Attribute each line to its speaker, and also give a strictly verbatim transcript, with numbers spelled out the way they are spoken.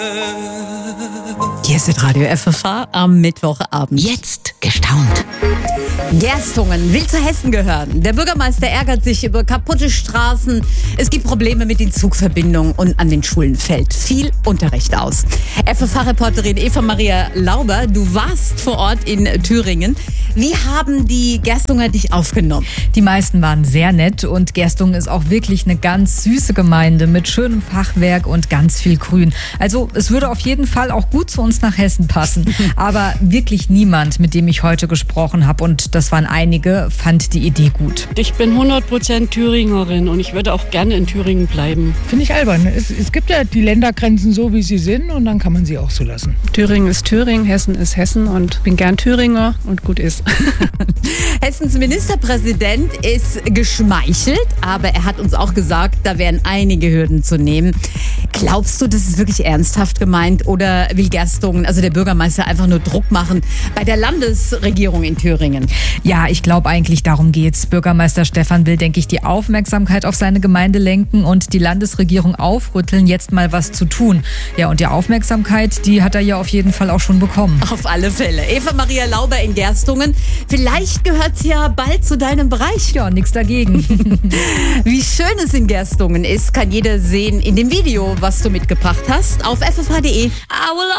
Speaker 1: Hier ist Radio F F H am Mittwochabend.
Speaker 2: Jetzt gestaunt.
Speaker 1: Gerstungen will zu Hessen gehören. Der Bürgermeister ärgert sich über kaputte Straßen. Es gibt Probleme mit den Zugverbindungen und an den Schulen fällt viel Unterricht aus. F F H-Reporterin Eva Maria Lauber, du warst vor Ort in Thüringen. Wie haben die Gerstunger dich aufgenommen?
Speaker 3: Die meisten waren sehr nett und Gerstungen ist auch wirklich eine ganz süße Gemeinde mit schönem Fachwerk und ganz viel Grün. Also es würde auf jeden Fall auch gut zu uns nach Hessen passen. Aber wirklich niemand, mit dem ich heute gesprochen habe, und das waren einige, fand die Idee gut.
Speaker 4: Ich bin hundert Prozent Thüringerin und ich würde auch gerne in Thüringen bleiben.
Speaker 5: Finde ich albern. Es, es gibt ja die Ländergrenzen so, wie sie sind, und dann kann man sie auch so lassen.
Speaker 6: Thüringen ist Thüringen, Hessen ist Hessen und bin gern Thüringer und gut ist.
Speaker 1: Hessens Ministerpräsident ist geschmeichelt, aber er hat uns auch gesagt, da wären einige Hürden zu nehmen. Glaubst du, das ist wirklich ernsthaft gemeint, oder will Gerstungen, also der Bürgermeister, einfach nur Druck machen bei der Landesregierung in Thüringen?
Speaker 3: Ja, ich glaube eigentlich, darum geht's. Bürgermeister Stefan will, denke ich, die Aufmerksamkeit auf seine Gemeinde lenken und die Landesregierung aufrütteln, jetzt mal was zu tun. Ja, und die Aufmerksamkeit, die hat er ja auf jeden Fall auch schon bekommen.
Speaker 1: Auf alle Fälle. Eva Maria Lauber in Gerstungen. Vielleicht gehört's ja bald zu deinem Bereich.
Speaker 3: Ja, nichts dagegen.
Speaker 1: Wie schön es in Gerstungen ist, kann jeder sehen in dem Video, was du mitgebracht hast, auf f f h punkt d e.